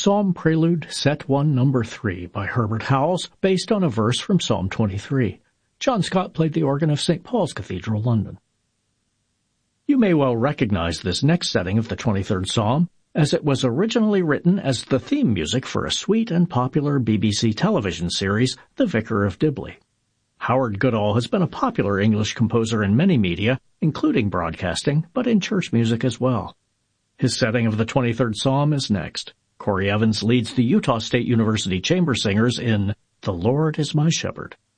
Psalm Prelude, Set 1, Number 3 by Herbert Howells, based on a verse from Psalm 23. John Scott played the organ of St. Paul's Cathedral, London. You may well recognize this next setting of the 23rd Psalm, as it was originally written as the theme music for a sweet and popular BBC television series, The Vicar of Dibley. Howard Goodall has been a popular English composer in many media, including broadcasting, but in church music as well. His setting of the 23rd Psalm is next. Corey Evans leads the Utah State University Chamber Singers in The Lord is My Shepherd.